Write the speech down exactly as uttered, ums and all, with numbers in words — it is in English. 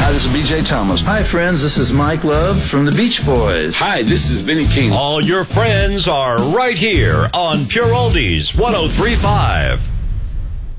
Hi, this is B J Thomas. Hi, friends. This is Mike Love from the Beach Boys. Hi, this is Benny King. All your friends are right here on Pure Oldies one oh three point five.